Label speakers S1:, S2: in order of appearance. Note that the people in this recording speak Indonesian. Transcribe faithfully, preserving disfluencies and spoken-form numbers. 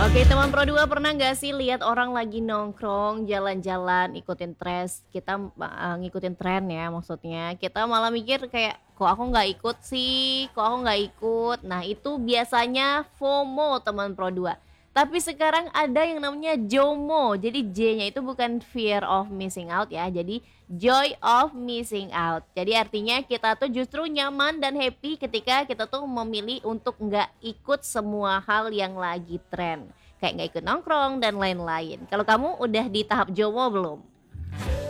S1: Oke, teman Pro dua pernah nggak sih lihat orang lagi nongkrong, jalan-jalan, ikutin tres kita, eee, ngikutin tren ya maksudnya, kita malah mikir kayak, "Kok aku nggak ikut sih? Kok aku nggak ikut?" Nah, itu biasanya FOMO teman Pro dua. Tapi sekarang ada yang namanya JOMO, jadi J-nya itu bukan fear of missing out ya, jadi joy of missing out. Jadi artinya kita tuh justru nyaman dan happy ketika kita tuh memilih untuk nggak ikut semua hal yang lagi tren. Kayak nggak ikut nongkrong dan lain-lain. Kalau kamu udah di tahap JOMO belum?